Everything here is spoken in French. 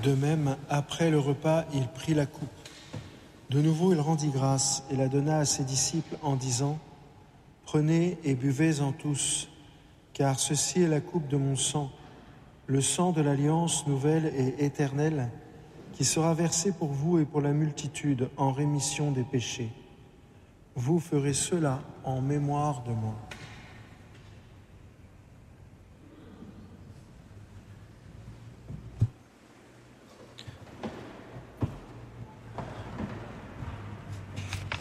De même, après le repas, il prit la coupe. De nouveau, il rendit grâce et la donna à ses disciples en disant : « Prenez et buvez-en tous, car ceci est la coupe de mon sang, le sang de l'alliance nouvelle et éternelle, qui sera versé pour vous et pour la multitude en rémission des péchés. Vous ferez cela en mémoire de moi. »